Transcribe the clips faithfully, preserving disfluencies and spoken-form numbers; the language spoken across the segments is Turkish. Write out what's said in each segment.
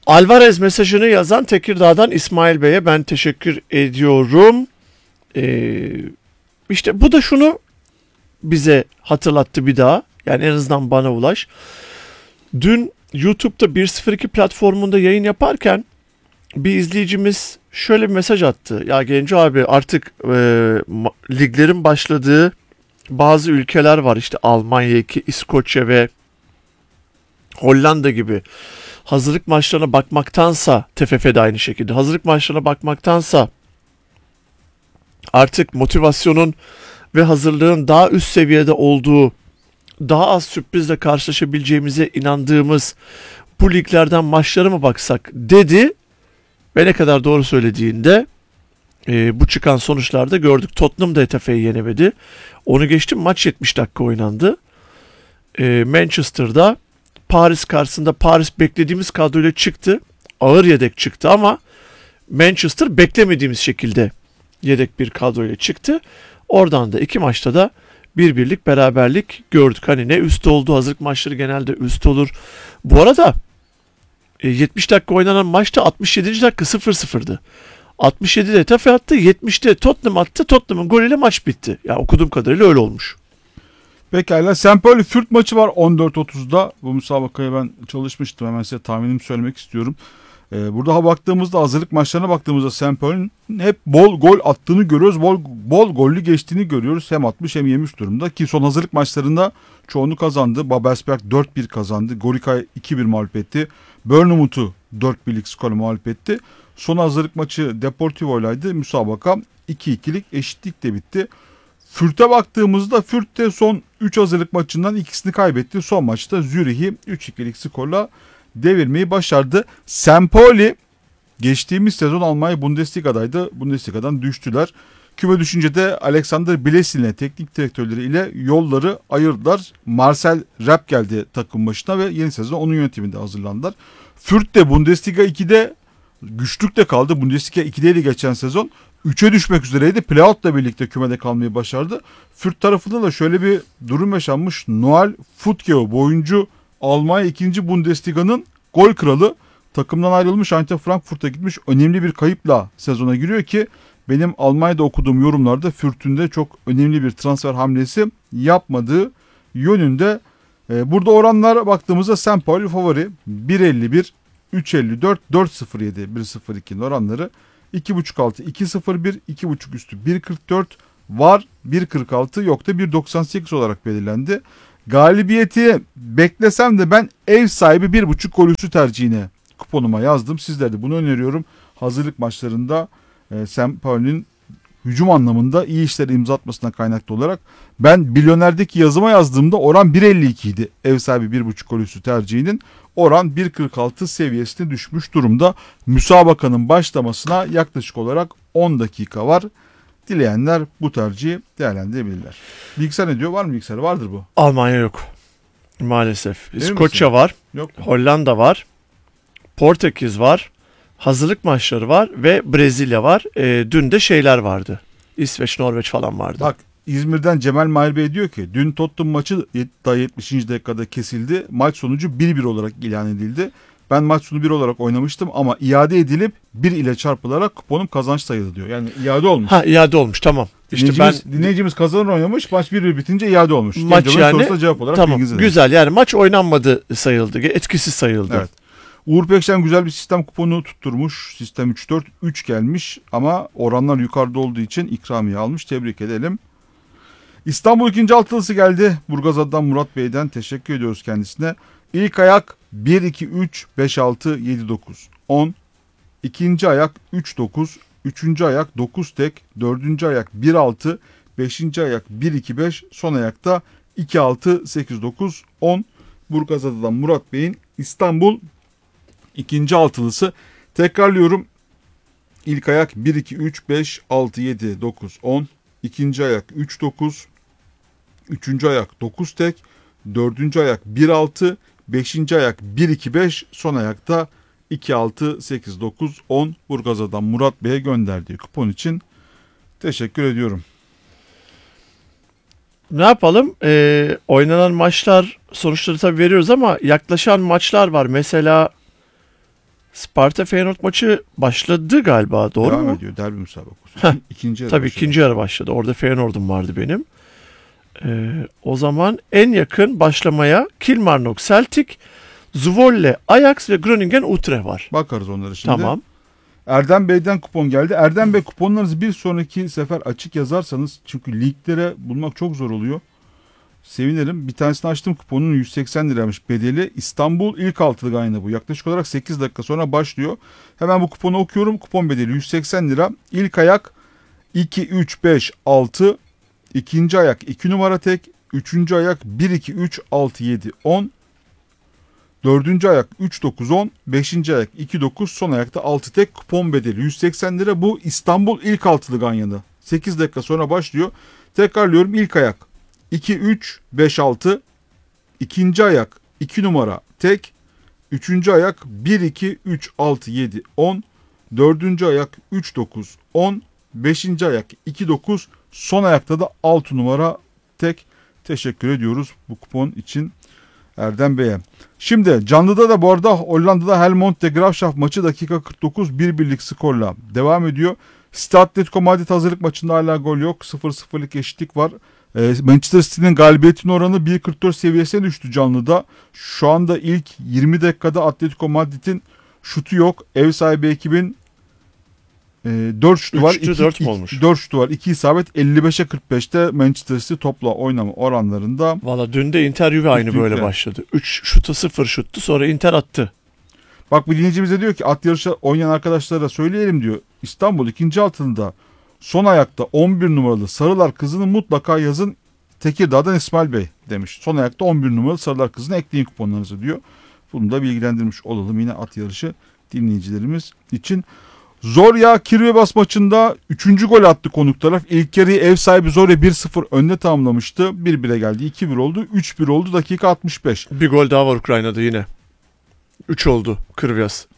Alvarez mesajını yazan Tekirdağ'dan İsmail Bey'e ben teşekkür ediyorum. Ee, işte bu da şunu bize hatırlattı bir daha. Yani en azından bana Ulaş. Dün YouTube'da bir sıfır iki platformunda yayın yaparken bir izleyicimiz şöyle bir mesaj attı. Ya Genco abi artık e, liglerin başladığı bazı ülkeler var. İşte Almanya, İskoçya ve Hollanda gibi. Hazırlık maçlarına bakmaktansa, T F F'de aynı şekilde. Hazırlık maçlarına bakmaktansa artık motivasyonun ve hazırlığın daha üst seviyede olduğu, daha az sürprizle karşılaşabileceğimize inandığımız bu liglerden maçlara mı baksak dedi. Ve ne kadar doğru söylediğinde e, bu çıkan sonuçlarda gördük. Tottenham da E T F'yi yenemedi. Onu geçtim, maç yetmiş dakika oynandı. E, Manchester'da Paris karşısında Paris beklediğimiz kadroyla çıktı. Ağır yedek çıktı ama Manchester beklemediğimiz şekilde yedek bir kadroyla çıktı. Oradan da iki maçta da bir birlik beraberlik gördük. Hani ne üst oldu, hazırlık maçları genelde üst olur. Bu arada yetmiş dakika oynanan maçta altmış yedinci dakika sıfır sıfırdı. altmış yedide E T F attı, yetmişte Tottenham attı. Tottenham'ın golüyle maç bitti. Ya yani okuduğum kadarıyla öyle olmuş. Pekala. Saint Pauli Fürth maçı var on dört otuzda. Bu müsabakaya ben çalışmıştım. Hemen size tahminimi söylemek istiyorum. Ee, burada baktığımızda, hazırlık maçlarına baktığımızda Saint Pauli'nin hep bol gol attığını görüyoruz. Bol, bol gollü geçtiğini görüyoruz. Hem atmış hem yemiş durumda. Ki son hazırlık maçlarında çoğunu kazandı. Babelsberg dört bir kazandı. Gorikay iki bir mağlup etti. Bournemouth'u dört birlik skorla mağlup etti. Son hazırlık maçı Deportivo'ylaydı. Müsabaka iki ikilik eşitlikle bitti. Fürth'e baktığımızda Fürth de son üç hazırlık maçından ikisini kaybetti. Son maçta Zürih'i üç ikilik skorla devirmeyi başardı. Saint Pauli geçtiğimiz sezon Almanya Bundesliga'daydı. Bundesliga'dan düştüler. Küme düşünce de Alexander Blesin'le teknik direktörleri ile yolları ayırdılar. Marcel Rapp geldi takım başına ve yeni sezon onun yönetiminde hazırlandılar. Fürth de Bundesliga ikide güçlükte kaldı. Bundesliga ikideydi geçen sezon. üçe düşmek üzereydi. Playout'la birlikte kümede kalmayı başardı. Fürth tarafında da şöyle bir durum yaşanmış. Noel Futgeo, bu oyuncu Almanya ikinci Bundesliga'nın gol kralı. Takımdan ayrılmış, Eintracht Frankfurt'a gitmiş. Önemli bir kayıpla sezona giriyor ki benim Almanya'da okuduğum yorumlarda Fürth'ün de çok önemli bir transfer hamlesi yapmadığı yönünde. Ee, burada oranlara baktığımızda Saint Pauli favori bir elli bir, üç elli dört, dört sıfır yedi, bir sıfır ikinin oranları. iki buçuk altı, iki sıfır bir, iki buçuk üstü bir kırk dört var, bir kırk altı yok da bir doksan sekiz olarak belirlendi. Galibiyeti beklesem de ben ev sahibi bir buçuk gol üstü tercihine kuponuma yazdım. Sizlere de bunu öneriyorum. Hazırlık maçlarında e, Saint Pauli'nin hücum anlamında iyi işler imza atmasına kaynaklı olarak ben Milyoner'deki yazıma yazdığımda oran bir elli iki idi. Ev sahibi bir buçuk gol üstü tercihinin oran bir kırk altı seviyesine düşmüş durumda. Müsabakanın başlamasına yaklaşık olarak on dakika var. Dileyenler bu tercihi değerlendirebilirler. Bilgisayar ne diyor? Var mı bilgisayar? Vardır bu. Almanya yok. Maalesef. Değil İskoçya misin? var. Yok. Hollanda var. Portekiz var. Hazırlık maçları var ve Brezilya var. E, dün de şeyler vardı. İsveç, Norveç falan vardı. Bak, İzmir'den Cemal Mahir Bey diyor ki dün Tottenham maçı daha yetmişinci dakikada kesildi. Maç sonucu bir bir olarak ilan edildi. Ben maç sonu bir olarak oynamıştım ama iade edilip bir ile çarpılarak kuponum kazanç sayıldı diyor. Yani iade olmuş. Ha, iade olmuş, tamam. İşte dinleyicimiz, ben dinleyicimiz kazanır oynamış, maç bir bir bitince iade olmuş. Maç Genco'nun yani sorusuna cevap olarak tamam, güzel yani maç oynanmadı sayıldı. Etkisiz sayıldı. Evet. Uğur Pekşen güzel bir sistem kuponu tutturmuş. Sistem üç dört üç gelmiş ama oranlar yukarıda olduğu için ikramiye almış. Tebrik edelim. İstanbul ikinci altılısı geldi. Burgazada'dan Murat Bey'den teşekkür ediyoruz kendisine. İlk ayak bir iki üç beş altı yedi dokuz on. İkinci ayak üç dokuz. Üçüncü ayak dokuz tek. Dördüncü ayak bir altı. Beşinci ayak bir iki beş. Son ayakta iki altı sekiz dokuz on. Burgazada'dan Murat Bey'in İstanbul ikinci altılısı. Tekrarlıyorum. İlk ayak bir iki üç beş altı yedi dokuz on. İkinci ayak üç dokuz. Üçüncü ayak dokuz tek. Dördüncü ayak bir altı. Beşinci ayak bir iki beş. Son ayakta iki altı sekiz dokuz on. Burgazada'dan Murat Bey'e gönderdiği kupon için teşekkür ediyorum. Ne yapalım? Ee, oynanan maçlar sonuçları tabii veriyoruz ama yaklaşan maçlar var. Mesela Sparta Feyenoord maçı başladı galiba, doğru Devam mu? ediyor derbi müsabakası. Heh, İkinci yarı Tabii başladı. ikinci yarı başladı. Orada Feyenoord'um vardı benim. Ee, o zaman en yakın başlamaya Kilmarnock Celtic, Zwolle Ajax ve Groningen Utrecht var. Bakarız onlara şimdi. Tamam. Erdem Bey'den kupon geldi. Erdem Bey, kuponlarınızı bir sonraki sefer açık yazarsanız, çünkü liglere bulmak çok zor oluyor, sevinirim. Bir tanesini açtım, kuponun yüz seksen liraymış bedeli. İstanbul ilk altılık aynı bu. Yaklaşık olarak sekiz dakika sonra başlıyor. Hemen bu kuponu okuyorum. Kupon bedeli yüz seksen lira. İlk ayak iki, üç, beş, altı. İkinci ayak iki numara tek. Üçüncü ayak bir, iki, üç, altı, yedi, on. Dördüncü ayak üç, dokuz, on. Beşinci ayak iki, dokuz. Son ayakta altı tek. Kupon bedeli yüz seksen lira. Bu İstanbul ilk altılı ganyanı. sekiz dakika sonra başlıyor. Tekrarlıyorum. İlk ayak iki, üç, beş, altı. İkinci ayak iki numara tek. Üçüncü ayak bir, iki, üç, altı, yedi, on. Dördüncü ayak üç, dokuz, on. Beşinci ayak iki, dokuz. Son ayakta da altı numara tek. Teşekkür ediyoruz bu kupon için Erdem Bey'e. Şimdi canlıda da bu arada Hollanda'da Helmond de Graafschap maçı dakika kırk dokuz bir birlik skorla devam ediyor. City Atletico Madrid hazırlık maçında hala gol yok. sıfır sıfırlık eşitlik var. Ee, Manchester City'nin galibiyetinin oranı bir kırk dört seviyesine düştü canlıda. Şu anda ilk yirmi dakikada Atletico Madrid'in şutu yok. Ev sahibi ekibin e, dört şutu var. Üçtü, dört mü olmuş? dört şutu var. iki isabet, elli beşe kırk beşte Manchester City topla oynama oranlarında. Valla dün de Inter Juve aynı Dün böyle de. başladı. üç şutu sıfır şuttu, sonra Inter attı. Bak, bir dinleyicimiz de diyor ki at yarışı oynayan arkadaşlara söyleyelim diyor. İstanbul ikinci altında son ayakta on bir numaralı Sarılar Kızı'nı mutlaka yazın, Tekirdağ'dan İsmail Bey demiş. Son ayakta on bir numaralı Sarılar Kızı'nı ekleyin kuponlarınızı diyor. Bunu da bilgilendirmiş olalım yine at yarışı dinleyicilerimiz için. Zorya Kirvebas maçında üçüncü gol attı konuk taraf. İlk yarıyı ev sahibi Zorya bir sıfır önde tamamlamıştı. bir bire geldi, iki bir oldu, üç bir oldu dakika altmış beş. Bir gol daha var Ukrayna'da yine. üç oldu Kırvyas.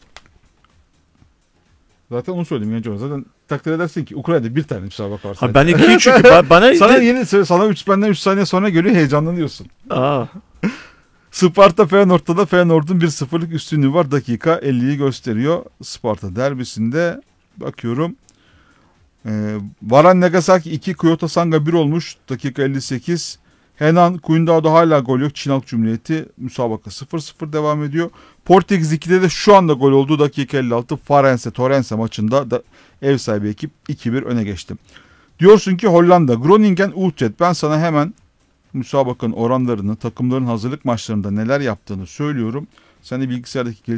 Zaten onu söyledim genç olarak. Zaten takdir edersin ki Ukrayna'da bir tane müsabaka var. Ha, ben ikiyi çünkü ba- bana... Sana de- yeni sana üç benden üç saniye sonra geliyor, heyecanlanıyorsun. Aa, Sparta Feyenoord'da da Feyenoord'un bir sıfırlık üstünlüğü var. Dakika elliyi gösteriyor. Sparta derbisinde bakıyorum. Ee, Varan Nagasaki iki, Kyoto Sanga bir olmuş. Dakika elli sekiz. Henan Qingdao'da hala gol yok. Çin Halk Cumhuriyeti müsabaka sıfır sıfır devam ediyor. Portekiz ikide de şu anda gol oldu. Dakika elli altı. Farense Torrense maçında da ev sahibi ekip iki bir öne geçti. Diyorsun ki Hollanda, Groningen Utrecht. Ben sana hemen müsabakanın oranlarını, takımların hazırlık maçlarında neler yaptığını söylüyorum. Sen de bilgisayardaki